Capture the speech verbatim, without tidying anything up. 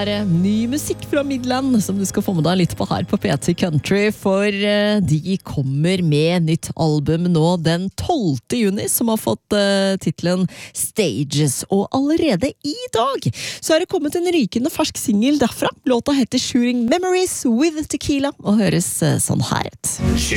er eh, ny musikk fra Midland som du skal få med deg litt på her på P T Country, for eh, de kommer med nytt album nå den tolvte juni, som har fått eh, titlen Stages, og allerede i dag så er det kommet en rykende fersk single derfra. Låta heter Shooting Memories with Tequila og høres eh, sånn her ut.